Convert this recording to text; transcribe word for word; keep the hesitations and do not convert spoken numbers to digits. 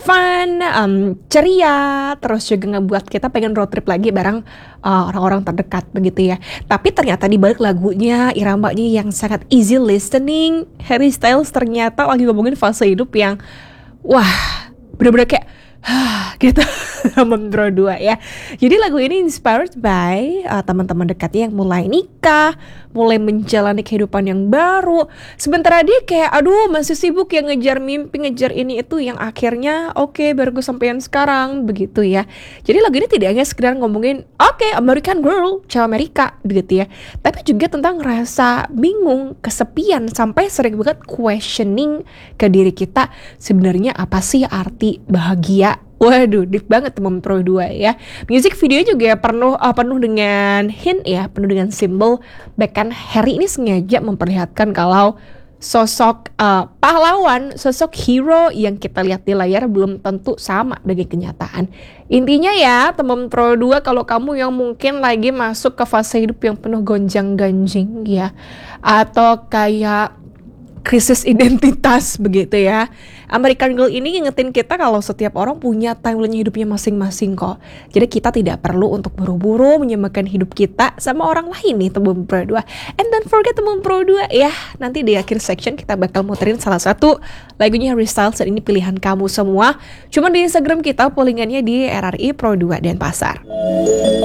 fun, um, ceria, terus juga ngebuat kita pengen road trip lagi bareng uh, orang-orang terdekat begitu ya. Tapi ternyata di balik lagunya, iramanya yang sangat easy listening, Harry Styles ternyata lagi ngomongin fase hidup yang wah, bener-bener kayak Hah, gitu Membro dua ya. Jadi lagu ini inspired by uh, teman-teman dekatnya yang mulai nikah, mulai menjalani kehidupan yang baru. Sementara dia kayak aduh masih sibuk yang ngejar mimpi, ngejar ini itu, yang akhirnya oke okay, baru gue sampein sekarang begitu ya. Jadi lagu ini tidak hanya sekedar ngomongin oke okay, American Girl, cewek Amerika begitu ya, tapi juga tentang rasa bingung, kesepian, sampai sering banget questioning ke diri kita, sebenarnya apa sih arti bahagia. Waduh, deep banget teman Pro dua ya. Music video juga penuh uh, penuh dengan hint ya, penuh dengan simbol. Bahkan Harry ini sengaja memperlihatkan kalau sosok uh, pahlawan, sosok hero yang kita lihat di layar belum tentu sama dengan kenyataan. Intinya ya, teman Pro dua, kalau kamu yang mungkin lagi masuk ke fase hidup yang penuh gonjang-ganjing ya, atau kayak krisis identitas begitu ya, American Girl ini ngingetin kita kalau setiap orang punya timeline hidupnya masing-masing kok. Jadi kita tidak perlu untuk buru-buru menyamakan hidup kita sama orang lain nih teman Pro dua. And don't forget teman Pro dua ya, nanti di akhir section kita bakal muterin salah satu lagunya Harry Styles, dan ini pilihan kamu semua. Cuma di Instagram kita pollingannya di R R I Pro dua Denpasar.